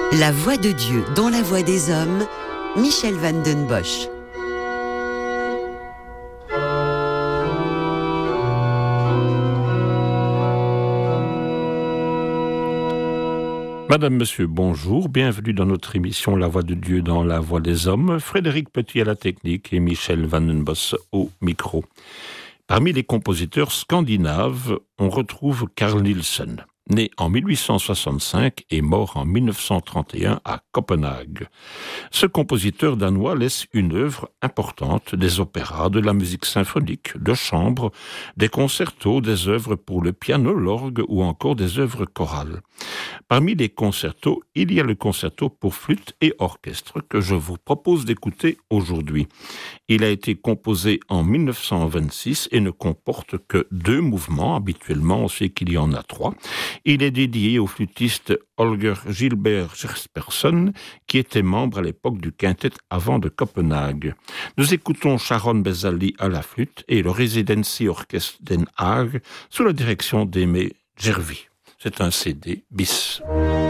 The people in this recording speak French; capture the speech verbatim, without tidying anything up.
La voix de Dieu dans la voix des hommes, Michel Van Den Bosch. Madame, Monsieur, bonjour, bienvenue dans notre émission La Voix de Dieu dans la Voix des Hommes. Frédéric Petit à la technique et Michel Van Den Bosch au micro. Parmi les compositeurs scandinaves, on retrouve Carl Nielsen, né en mille huit cent soixante-cinq et mort en mille neuf cent trente et un à Copenhague. Ce compositeur danois laisse une œuvre importante, des opéras, de la musique symphonique, de chambre, des concertos, des œuvres pour le piano, l'orgue ou encore des œuvres chorales. Parmi les concertos, il y a le concerto pour flûte et orchestre que je vous propose d'écouter aujourd'hui. Il a été composé en mille neuf cent vingt-six et ne comporte que deux mouvements. Habituellement, on sait qu'il y en a trois. Il est dédié au flûtiste Holger Gilbert Jespersen, qui était membre à l'époque du quintet avant de Copenhague. Nous écoutons Sharon Bezali à la flûte et le Residency Orchestre Den Haag sous la direction d'Aimé Gervy. C'est un C D bis.